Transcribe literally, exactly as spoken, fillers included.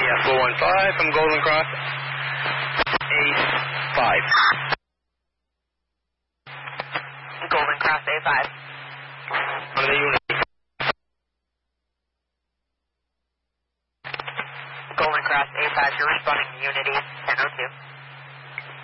Yeah, four one five from Golden Cross A five. Golden Cross A five. One of the units. Golden Cross A five, you're responding to Unity ten oh two.